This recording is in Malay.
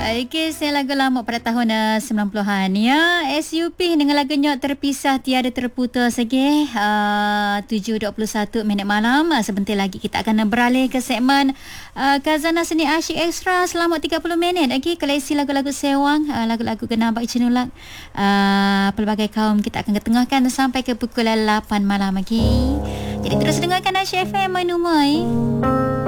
Okey, saya lagu lama pada tahun 90-an ya. SUP dengan lagunya Terpisah Tiada Terputus lagi. 7.21 minit malam. Sebentar lagi kita akan beralih ke segmen Khazanah Seni Asyik Extra selama 30 minit. Okey, koleksi lagu-lagu sewang, lagu-lagu kenal bak cenulak. Pelbagai kaum kita akan ketengahkan sampai ke pukul 8 malam lagi. Jadi terus dengarkan Asyik FM Manumai.